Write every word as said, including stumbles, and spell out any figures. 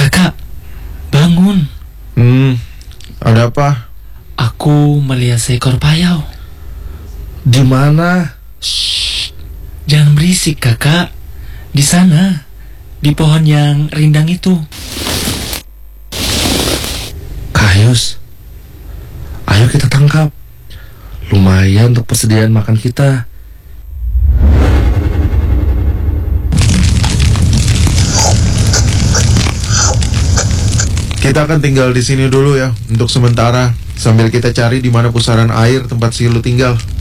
Kakak, bangun. Hmm, ada apa? Aku melihat seekor payau. Di mana? Shh, jangan berisik kakak. Di sana, di pohon yang rindang itu. Kayus. Ayo kita tangkap. Lumayan untuk persediaan makan kita. Kita akan tinggal di sini dulu ya, untuk sementara, sambil kita cari di mana pusaran air tempat si Lu tinggal.